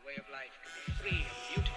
way of life could be free and beautiful.